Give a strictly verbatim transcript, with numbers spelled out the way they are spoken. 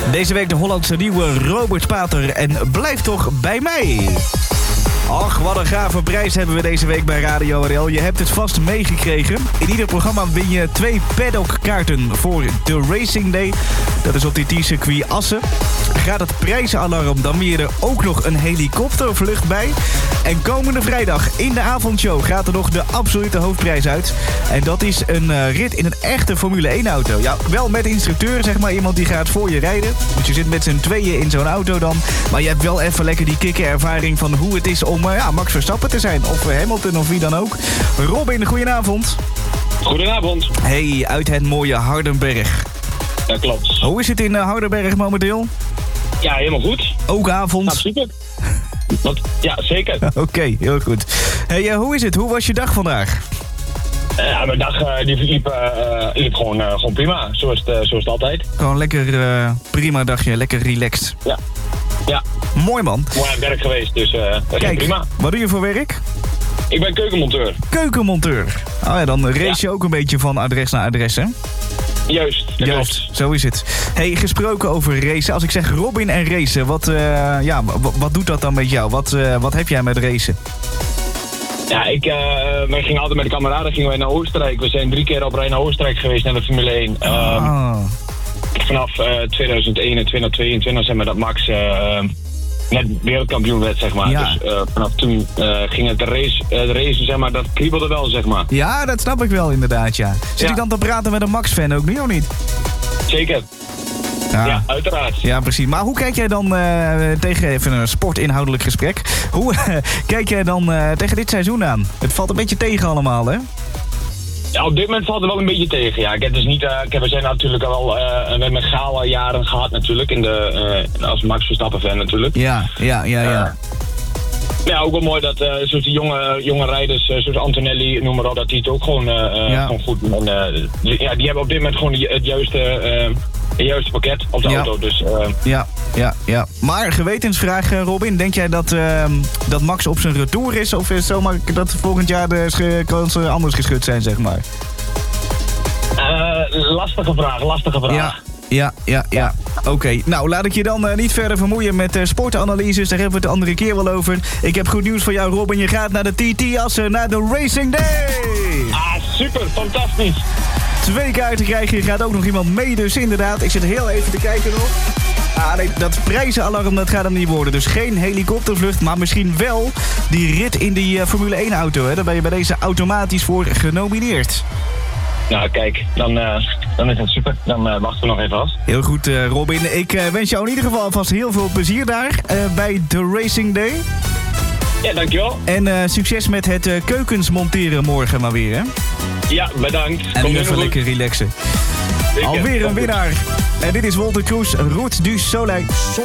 Deze week de Hollandse nieuwe Robert Pater en blijf toch bij mij. Ach, wat een gave prijs hebben we deze week bij Radio R L. Je hebt het vast meegekregen. In ieder programma win je twee paddockkaarten voor de Racing Day. Dat is op die T-circuit Assen. Gaat het prijzenalarm, dan win je er ook nog een helikoptervlucht bij. En komende vrijdag in de avondshow gaat er nog de absolute hoofdprijs uit. En dat is een uh, rit in een echte Formule één auto. Ja, wel met instructeur, zeg maar. Iemand die gaat voor je rijden. Dus je zit met z'n tweeën in zo'n auto dan. Maar je hebt wel even lekker die kikkerervaring van hoe het is om uh, ja, Max Verstappen te zijn. Of uh, Hamilton of wie dan ook. Robin, goedenavond. Goedenavond. Hey, uit het mooie Hardenberg. Dat klopt. Hoe is het in uh, Hardenberg momenteel? Ja, helemaal goed. Ook avond? Nou, super. Wat? Ja, zeker. Oké, okay, heel goed. Hey, uh, hoe is het? Hoe was je dag vandaag? Ja, mijn dag uh, die liep, uh, liep gewoon, uh, gewoon prima, zoals het, uh, zoals het altijd. Gewoon lekker uh, prima dagje, lekker relaxed. Ja. Ja. Mooi man. Mooi aan het werk geweest, dus uh, dat Kijk, ging prima. Wat doe je voor werk? Ik ben keukenmonteur. Keukenmonteur. Oh ja, dan race je ja. ook een beetje van adres naar adres, hè? Juist, dat Juist, klopt. Zo is het. Hey, gesproken over racen. Als ik zeg Robin en racen, wat, uh, ja, w- wat doet dat dan met jou? Wat, uh, wat heb jij met racen? Ja, ik, uh, wij gingen altijd met de kameraden gingen wij naar Oostenrijk. We zijn drie keer op rij naar Oostenrijk geweest, naar de Formule één. Um, Oh. Vanaf uh, tweeduizend eenentwintig, tweeëntwintig zijn we dat Max uh, net wereldkampioen werd, zeg maar. Ja. Dus uh, vanaf toen uh, ging het de race, uh, de race, zeg maar, dat kriebelde wel, zeg maar. Ja, dat snap ik wel inderdaad, ja. Zit Ja. ik dan te praten met een Max-fan ook nu, of niet? Zeker. Ja. Ja, uiteraard. Ja, precies. Maar hoe kijk jij dan uh, tegen even een sportinhoudelijk gesprek? Hoe uh, kijk jij dan uh, tegen dit seizoen aan? Het valt een beetje tegen allemaal, hè? Ja, op dit moment valt het wel een beetje tegen. Ja, ik heb dus niet. Uh, ik heb, we zijn natuurlijk al uh, we hebben met gala jaren gehad natuurlijk in de uh, als Max Verstappen fan natuurlijk. Ja, ja, ja, ja. Uh, ja, ook wel mooi dat uh, zoals die jonge, jonge rijders, uh, zoals Antonelli, noem maar op, dat die het ook gewoon, uh, Ja. gewoon goed doen. En, uh, die, ja, die hebben op dit moment gewoon die- het juiste, uh, het juiste pakket op de Ja. auto. Dus uh, Ja, ja, ja. Maar gewetensvraag, uh, Robin. Denk jij dat, uh, dat Max op zijn retour is? Of is het zomaar dat volgend jaar de sch- kansen anders geschud zijn, zeg maar? uh, lastige vraag, lastige vraag. Ja, ja, ja, ja. Oké, okay. Nou laat ik je dan uh, niet verder vermoeien met uh, sportanalyses. Daar hebben we het de andere keer wel over. Ik heb goed nieuws voor jou, Robin. Je gaat naar de T T Assen, naar de Racing Day. Ah, super, fantastisch. Twee kaarten krijg je. Er gaat ook nog iemand mee, dus inderdaad. Ik zit heel even te kijken nog. Ah, nee, dat prijzenalarm, dat gaat hem niet worden. Dus geen helikoptervlucht, maar misschien wel die rit in die uh, Formule één auto. Hè? Daar ben je bij deze automatisch voor genomineerd. Nou, kijk, dan, uh, dan is het super. Dan uh, wachten we nog even af. Heel goed, uh, Robin. Ik uh, wens jou in ieder geval alvast heel veel plezier daar uh, bij de Racing Day. Ja, dankjewel. En uh, succes met het uh, keukens monteren morgen maar weer, hè? Ja, bedankt. En Kom nu even goed. lekker relaxen. Zeker. Alweer een Kom goed. winnaar. En dit is Wolter Kroes, Route du Soleil.